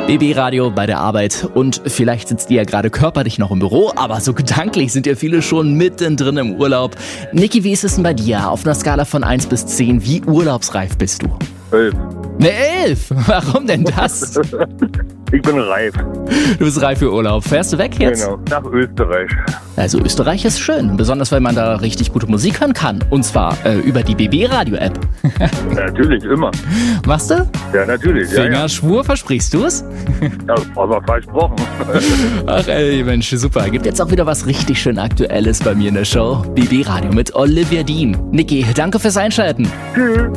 BB Radio bei der Arbeit und vielleicht sitzt ihr ja gerade körperlich noch im Büro, aber so gedanklich sind ja viele schon mittendrin im Urlaub. Niki, wie ist es denn bei dir? Auf einer Skala von 1 bis 10, wie urlaubsreif bist du? 11. Eine 11? Warum denn das? Ich bin reif. Du bist reif für Urlaub. Fährst du weg jetzt? Genau, nach Österreich. Also Österreich ist schön, besonders weil man da richtig gute Musik hören kann. Und zwar über die BB Radio App. Natürlich, immer. Machst du? Ja, natürlich. Fingerschwur, versprichst du es? Ja, aber versprochen. Ach ey, Mensch, super. Gibt jetzt auch wieder was richtig schön Aktuelles bei mir in der Show. BB Radio mit Olivia Dean. Niki, danke fürs Einschalten. Tschüss.